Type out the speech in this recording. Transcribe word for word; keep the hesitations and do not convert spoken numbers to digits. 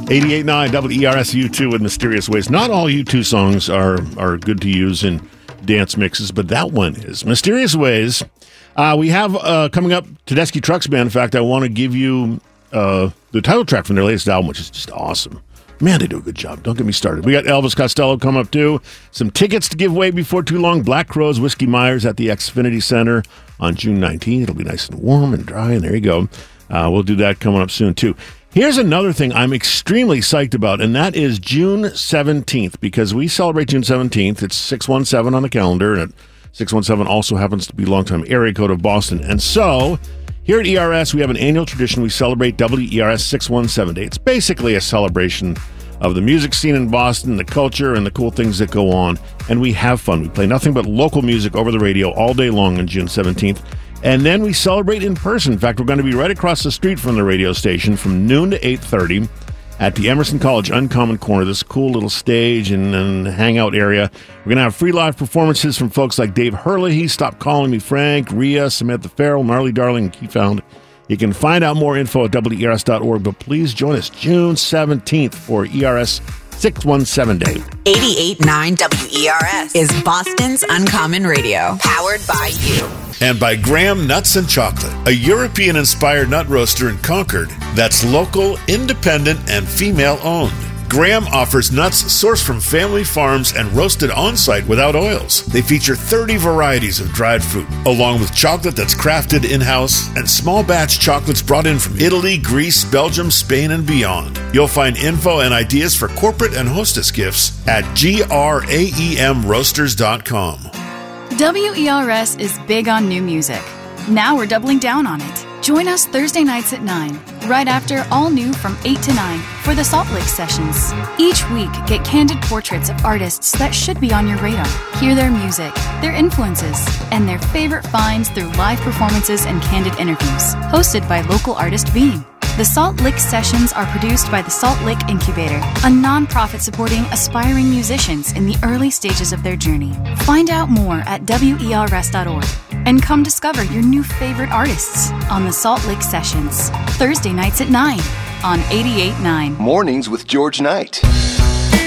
eighty-eight point nine W E R S U two with Mysterious Ways. Not all U two songs are, are good to use in dance mixes, but that one is. Mysterious Ways. Uh, we have uh, coming up Tedeschi Trucks Band. In fact, I want to give you uh, the title track from their latest album, which is just awesome. Man, they do a good job. Don't get me started. We got Elvis Costello coming up, too. Some tickets to give away before too long. Black Crowes, Whiskey Myers at the Xfinity Center on June nineteenth. It'll be nice and warm and dry, and there you go. Uh, we'll do that coming up soon, too. Here's another thing I'm extremely psyched about, and that is June seventeenth, because we celebrate June seventeenth. It's six one seven on the calendar, and six one seven also happens to be longtime area code of Boston. And so, here at E R S, we have an annual tradition. We celebrate W E R S six one seven Day. It's basically a celebration of the music scene in Boston, the culture, and the cool things that go on. And we have fun. We play nothing but local music over the radio all day long on June seventeenth. And then we celebrate in person. In fact, we're going to be right across the street from the radio station from noon to eight thirty at the Emerson College Uncommon Corner, this cool little stage and, and hangout area. We're going to have free live performances from folks like Dave Hurley, Stop Calling Me Frank, Rhea, Samantha Farrell, Marley Darling, and Keyfound. You can find out more info at W E R S dot org, but please join us June seventeenth for E R S six one seven Day. eighty-eight point nine W E R S is Boston's Uncommon Radio, powered by you. And by Graham Nuts and Chocolate, a European-inspired nut roaster in Concord that's local, independent, and female-owned. Graham offers nuts sourced from family farms and roasted on-site without oils. They feature thirty varieties of dried fruit, along with chocolate that's crafted in-house and small batch chocolates brought in from Italy, Greece, Belgium, Spain, and beyond. You'll find info and ideas for corporate and hostess gifts at graem roasters dot com. W E R S is big on new music. Now we're doubling down on it. Join us Thursday nights at nine, right after All New from eight to nine for the Salt Lake Sessions. Each week, get candid portraits of artists that should be on your radar. Hear their music, their influences, and their favorite finds through live performances and candid interviews. Hosted by local artist Beam. The Salt Lake Sessions are produced by the Salt Lake Incubator, a nonprofit supporting aspiring musicians in the early stages of their journey. Find out more at W E R S dot org and come discover your new favorite artists on the Salt Lake Sessions, Thursday nights at nine on eighty-eight point nine. Mornings with George Knight.